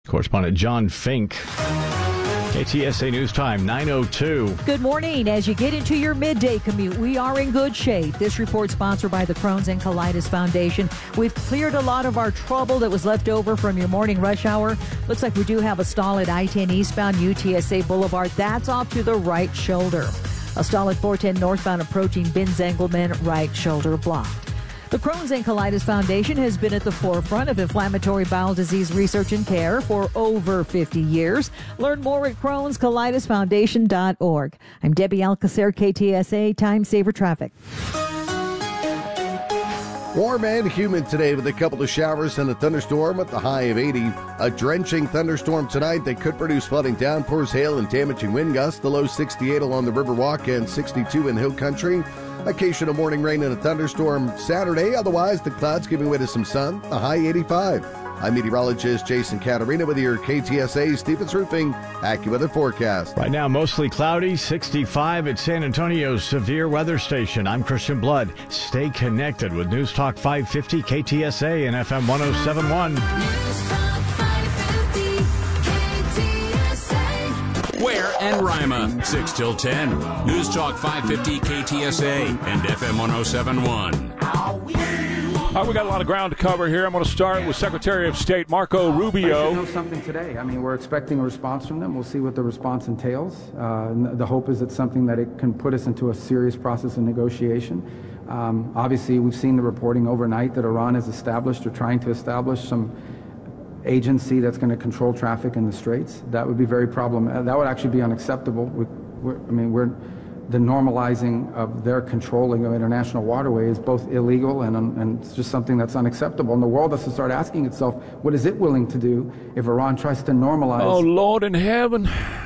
Correspondent John Fink. KTSA News Time, 9:02. Good morning. As you get into your midday commute, we are in good shape. This report sponsored by the Crohn's and Colitis Foundation. We've cleared a lot of our trouble that was left over from your morning rush hour. Looks like we do have a stall at I-10 eastbound UTSA Boulevard. That's off to the right shoulder. A stall at 410 northbound approaching Binz-Engelman, right shoulder blocked. The Crohn's and Colitis Foundation has been at the forefront of inflammatory bowel disease research and care for over 50 years. Learn more at Crohn'sColitisFoundation.org. I'm Debbie Alcacer, KTSA Time Saver Traffic. Warm and humid today with a couple of showers and a thunderstorm with the high of 80. A drenching thunderstorm tonight that could produce flooding downpours, hail, and damaging wind gusts. The low 68 along the Riverwalk and 62 in Hill Country. Occasional morning rain and a thunderstorm Saturday. Otherwise, the clouds giving way to some sun. The high 85. I'm meteorologist Jason Caterina with your KTSA Stevens Roofing AccuWeather forecast. Right now, mostly cloudy, 65 at San Antonio's severe weather station. I'm Christian Blood. Stay connected with News Talk 550 KTSA and FM 1071. News Talk 550 KTSA. Ware and Rima, 6 till 10. News Talk 550 KTSA and FM 1071. All right, we got a lot of ground to cover here. I'm going to start with Secretary of State Marco Rubio. I should know something today. I mean, we're expecting a response from them. We'll see what the response entails. The hope is it's something that it can put us into a serious process of negotiation. Obviously, we've seen the reporting overnight that Iran has established or trying to establish some agency that's going to control traffic in the Straits. That would be very problematic. That would actually be unacceptable. The normalizing of their controlling of international waterway is both illegal and it's just something that's unacceptable. And the world has to start asking itself, what is it willing to do if Iran tries to normalize? Oh, Lord in heaven.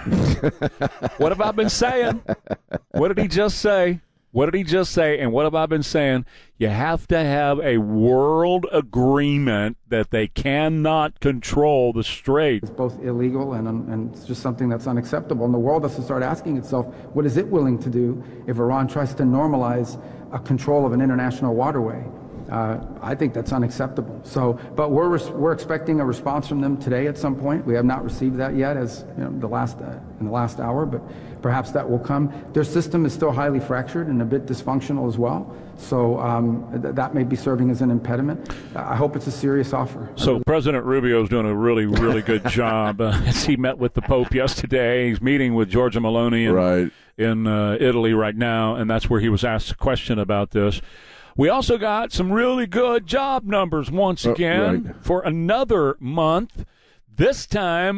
What have I been saying? What did he just say? What did he just say? And what have I been saying? You have to have a world agreement that they cannot control the Strait. It's both illegal and it's just something that's unacceptable. And the world has to start asking itself, what is it willing to do if Iran tries to normalize a control of an international waterway? I think that's unacceptable. So, but we're expecting a response from them today at some point. We have not received that yet, as you know, in the last hour, but perhaps that will come. Their system is still highly fractured and a bit dysfunctional as well. So that may be serving as an impediment. I hope it's a serious offer. So President Rubio is doing a really, really good job. As he met with the Pope yesterday, he's meeting with Giorgia Meloni in Italy right now, and that's where he was asked a question about this. We also got some really good job numbers once again for another month. This time,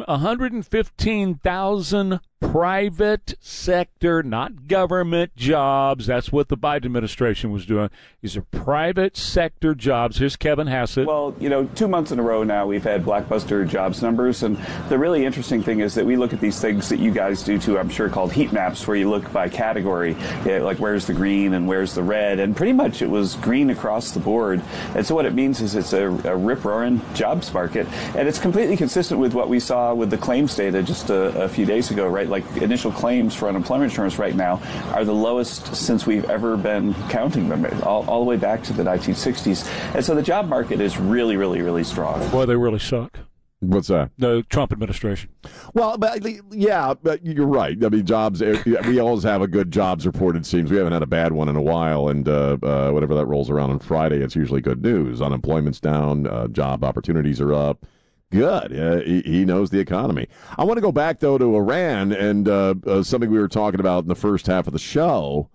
115,000 private sector, not government jobs. That's what the Biden administration was doing. These are private sector jobs. Here's Kevin Hassett. Well, 2 months in a row now we've had blockbuster jobs numbers. And the really interesting thing is that we look at these things that you guys do too, I'm sure, called heat maps, where you look by category, like where's the green and where's the red. And pretty much it was green across the board. And so what it means is it's a rip-roaring jobs market. And it's completely consistent with what we saw with the claims data just a few days ago, right? Like initial claims for unemployment insurance right now are the lowest since we've ever been counting them, all the way back to the 1960s. And so the job market is really, really, really strong. Boy, they really suck. What's that? The Trump administration. Well, but you're right. I mean, jobs, we always have a good jobs report, it seems. We haven't had a bad one in a while, and whatever that rolls around on Friday, it's usually good news. Unemployment's down, job opportunities are up. Good. He knows the economy. I want to go back, though, to Iran and something we were talking about in the first half of the show.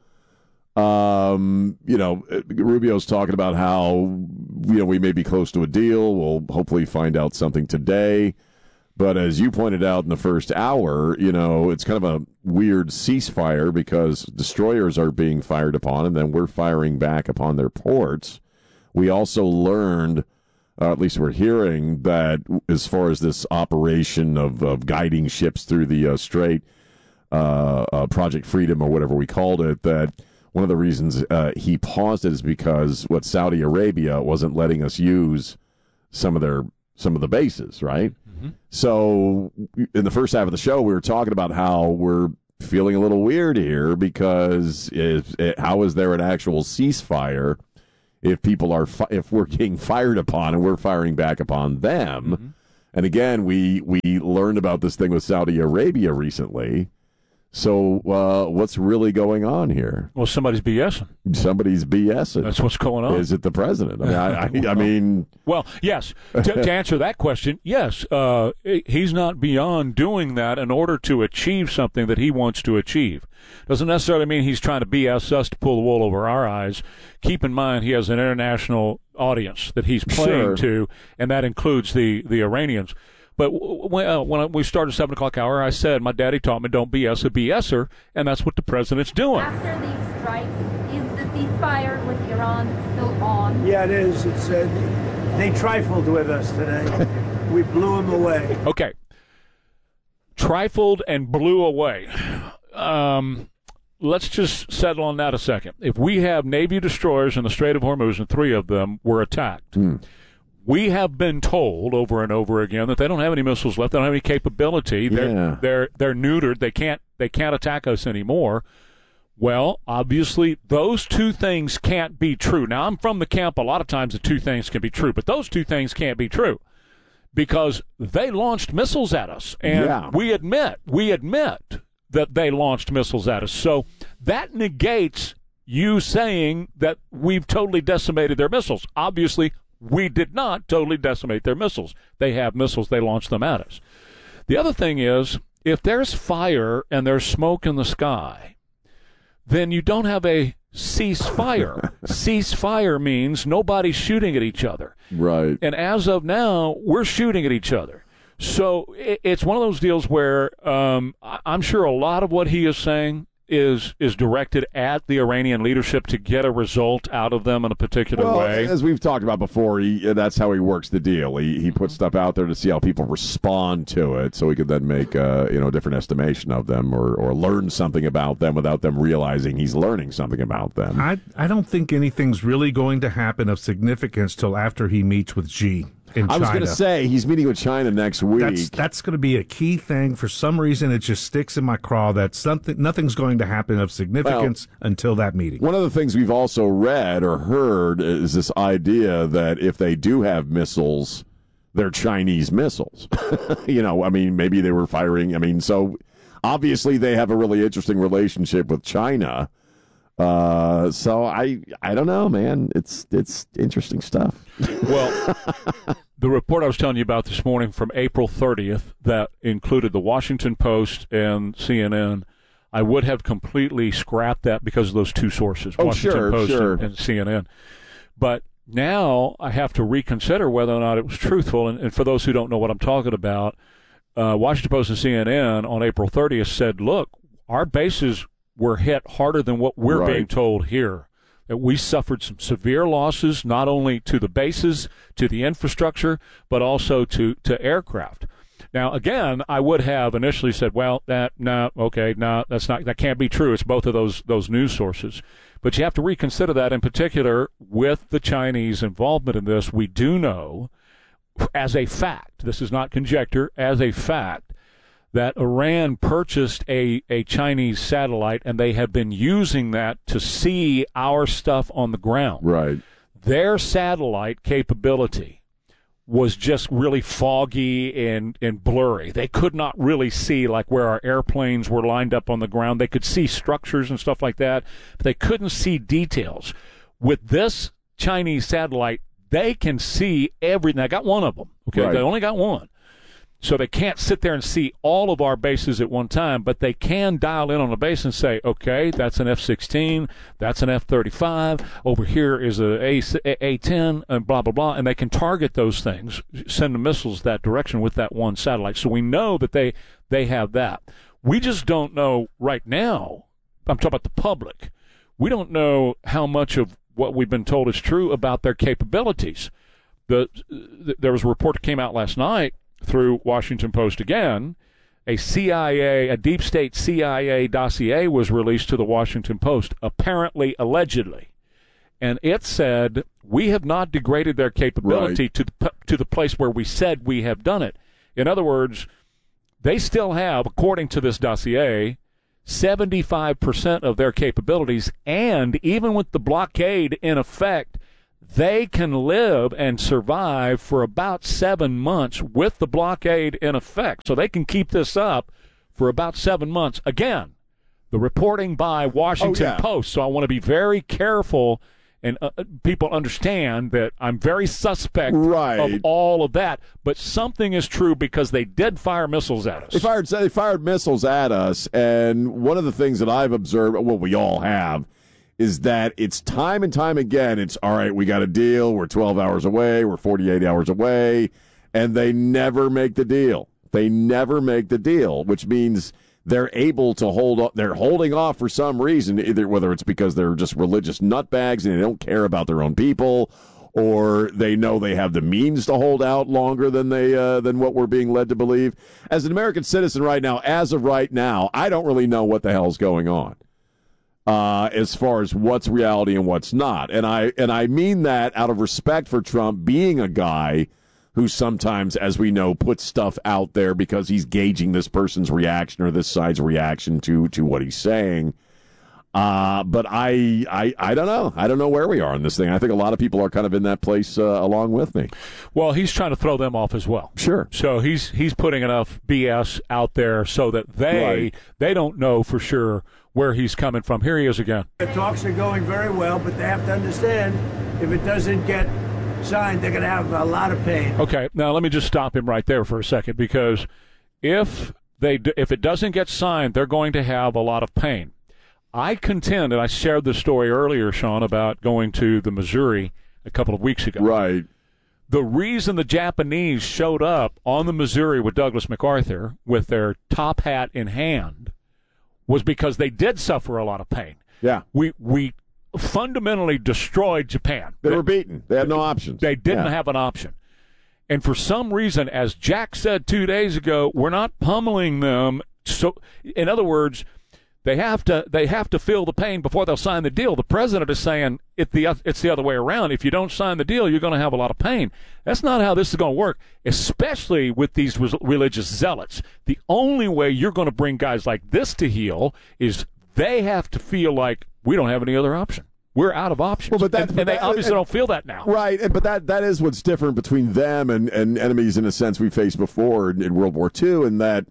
Rubio's talking about how, we may be close to a deal. We'll hopefully find out something today. But as you pointed out in the first hour, it's kind of a weird ceasefire because destroyers are being fired upon, and then we're firing back upon their ports. We also learned, at least we're hearing, that as far as this operation of guiding ships through the Strait, Project Freedom or whatever we called it, that one of the reasons he paused it is because Saudi Arabia wasn't letting us use some of the bases, right? Mm-hmm. So in the first half of the show, we were talking about how we're feeling a little weird here because how is there an actual ceasefire if people if we're getting fired upon and we're firing back upon them? And again, we learned about this thing with Saudi Arabia recently. So what's really going on here? Well, somebody's BSing. Somebody's BSing. That's what's going on. Is it the president? I mean... Well, yes. To answer that question, yes. He's not beyond doing that in order to achieve something that he wants to achieve. Doesn't necessarily mean he's trying to BS us to pull the wool over our eyes. Keep in mind he has an international audience that he's playing to, and that includes the Iranians. But when we started 7 o'clock hour, I said, my daddy taught me don't BS a BSer, and that's what the president's doing. After these strikes, is the ceasefire with Iran still on? Yeah, it is. It's they trifled with us today. We blew them away. Okay. Trifled and blew away. Let's just settle on that a second. If we have Navy destroyers in the Strait of Hormuz and 3 of them were attacked, we have been told over and over again that they don't have any missiles left. They don't have any capability. They're neutered. They can't attack us anymore. Well, obviously, those 2 things can't be true. Now, I'm from the camp. A lot of times the 2 things can be true, but those 2 things can't be true because they launched missiles at us, and we admit that they launched missiles at us. So that negates you saying that we've totally decimated their missiles. Obviously, we did not totally decimate their missiles. They have missiles. They launched them at us. The other thing is, if there's fire and there's smoke in the sky, then you don't have a ceasefire. Ceasefire means nobody's shooting at each other. Right. And as of now, we're shooting at each other. So it's one of those deals where I'm sure a lot of what he is saying is directed at the Iranian leadership to get a result out of them in a particular way. As we've talked about before, that's how he works the deal. He puts stuff out there to see how people respond to it, so he could then make a different estimation of them or learn something about them without them realizing he's learning something about them. I don't think anything's really going to happen of significance till after he meets with Xi. I was going to say, he's meeting with China next week. That's going to be a key thing. For some reason, it just sticks in my craw that nothing's going to happen of significance until that meeting. One of the things we've also read or heard is this idea that if they do have missiles, they're Chinese missiles. Maybe they were firing. So obviously they have a really interesting relationship with China. So I don't know, man. It's interesting stuff. Well, the report I was telling you about this morning from April 30th that included the Washington Post and CNN, I would have completely scrapped that because of those 2 sources, Washington Post and CNN. But now I have to reconsider whether or not it was truthful. And for those who don't know what I'm talking about, Washington Post and CNN on April 30th said, look, our bases were hit harder than what we're being told here. That we suffered some severe losses, not only to the bases, to the infrastructure, but also to aircraft. Now, again, I would have initially said, well, that can't be true. It's both of those news sources. But you have to reconsider that in particular with the Chinese involvement in this. We do know, as a fact, this is not conjecture, as a fact, that Iran purchased a Chinese satellite, and they have been using that to see our stuff on the ground. Right. Their satellite capability was just really foggy and blurry. They could not really see like where our airplanes were lined up on the ground. They could see structures and stuff like that, but they couldn't see details. With this Chinese satellite, they can see everything. I got one of them. Okay, They only got one. So they can't sit there and see all of our bases at one time, but they can dial in on a base and say, okay, that's an F-16, that's an F-35, over here is a A-10, and blah, blah, blah, and they can target those things, send the missiles that direction with that one satellite. So we know that they have that. We just don't know right now, I'm talking about the public, we don't know how much of what we've been told is true about their capabilities. There was a report that came out last night through Washington Post again. A deep state CIA dossier was released to the Washington Post, apparently, allegedly. And it said, we have not degraded their capability to the place where we said we have done it. In other words, they still have, according to this dossier, 75% of their capabilities, and even with the blockade in effect, they can live and survive for about 7 months with the blockade in effect. So they can keep this up for about 7 months. Again, the reporting by Washington Post. So I want to be very careful, and people understand that I'm very suspect of all of that. But something is true because they did fire missiles at us. They fired missiles at us, and one of the things that I've observed, well, we all have, is that it's time and time again, it's, all right, we got a deal, we're 12 hours away, we're 48 hours away, and they never make the deal. They never make the deal, which means they're able to they're holding off for some reason, either whether it's because they're just religious nutbags and they don't care about their own people, or they know they have the means to hold out longer than than what we're being led to believe. As an American citizen right now, as of right now, I don't really know what the hell's going on. As far as what's reality and what's not. And I mean that out of respect for Trump being a guy who sometimes, as we know, puts stuff out there because he's gauging this person's reaction or this side's reaction to what he's saying. But I don't know. I don't know where we are on this thing. I think a lot of people are kind of in that place along with me. Well, he's trying to throw them off as well. Sure. So he's putting enough BS out there so that they don't know for sure where he's coming from. Here he is again. The talks are going very well, but they have to understand if it doesn't get signed, they're going to have a lot of pain. Okay, now let me just stop him right there for a second, because if it doesn't get signed, they're going to have a lot of pain. I contend, and I shared the story earlier, Sean, about going to the Missouri a couple of weeks ago. Right. The reason the Japanese showed up on the Missouri with Douglas MacArthur with their top hat in hand was because they did suffer a lot of pain. Yeah. We fundamentally destroyed Japan. They were beaten. They had no options. They didn't have an option. And for some reason, as Jack said 2 days ago, we're not pummeling them. So, in other words, they have to feel the pain before they'll sign the deal. The president is saying it's the other way around. If you don't sign the deal, you're going to have a lot of pain. That's not how this is going to work, especially with these religious zealots. The only way you're going to bring guys like this to heel is they have to feel like we don't have any other option. We're out of options. Well, and they obviously don't feel that now. Right, but that is what's different between them and enemies in a sense we faced before in World War II, in that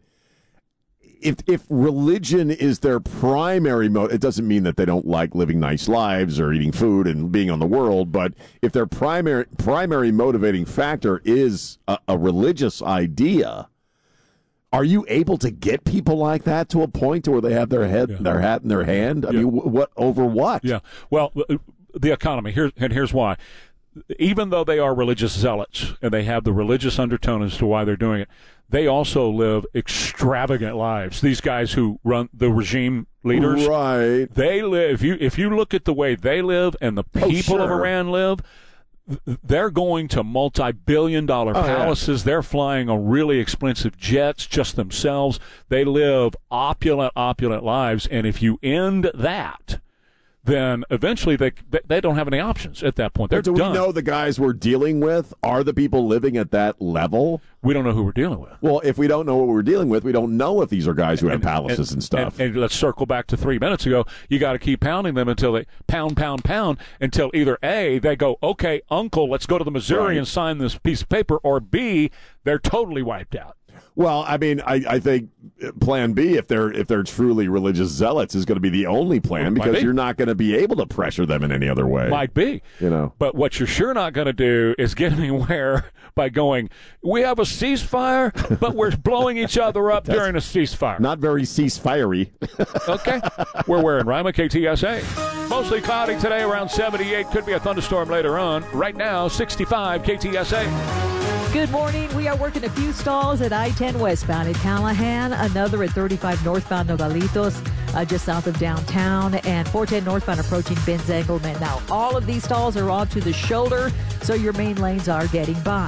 if religion is their primary motive, it doesn't mean that they don't like living nice lives or eating food and being on the world, but if their primary motivating factor is a religious idea, are you able to get people like that to a point where they have their hat in their hand? I mean, what over what? Yeah. Well, the economy. Here's why. Even though they are religious zealots and they have the religious undertone as to why they're doing it, they also live extravagant lives. These guys who run the regime leaders, right? They live. If you look at the way they live and the people of Iran live, they're going to multi-billion-dollar palaces. They're flying on really expensive jets just themselves. They live opulent lives. And if you end that, then eventually they don't have any options at that point. They're done. We know the guys we're dealing with are the people living at that level? We don't know who we're dealing with. Well, if we don't know what we're dealing with, we don't know if these are guys who have palaces and stuff. And let's circle back to 3 minutes ago. You got to keep pounding them until they pound until either A, they go, okay, uncle, let's go to the Missouri and sign this piece of paper, or B, they're totally wiped out. Well, I mean, I think Plan B, if they're truly religious zealots, is going to be the only plan, because you're not going to be able to pressure them in any other way. Might be, But what you're sure not going to do is get anywhere by going, we have a ceasefire, but we're blowing each other up during a ceasefire. Not very ceasefire-y. Okay, we're wearing Rima KTSA. Mostly cloudy today, around 78. Could be a thunderstorm later on. Right now, 65 KTSA. Good morning. We are working a few stalls at I-10 westbound at Callahan, another at 35 northbound Nogalitos, just south of downtown, and 410 northbound approaching Benz Engelman. Now, all of these stalls are onto the shoulder, so your main lanes are getting by.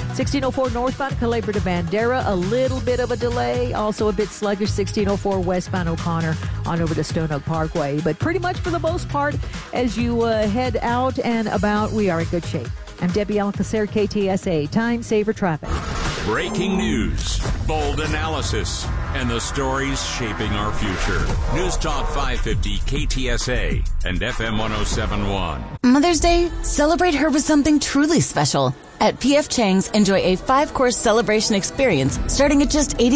1604 northbound Culebra to Bandera, a little bit of a delay. Also a bit sluggish, 1604 westbound O'Connor on over to Stone Oak Parkway. But pretty much for the most part, as you head out and about, we are in good shape. I'm Debbie Alcacer, KTSA, Time Saver Traffic. Breaking news, bold analysis, and the stories shaping our future. News Talk 550 KTSA and FM 1071. Mother's Day, celebrate her with something truly special. At P.F. Chang's, enjoy a 5-course celebration experience starting at just $80.